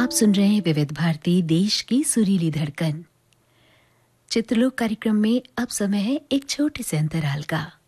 आप सुन रहे हैं विविध भारती देश की सुरीली धड़कन। चित्रलोक कार्यक्रम में अब समय है एक छोटे से अंतराल का।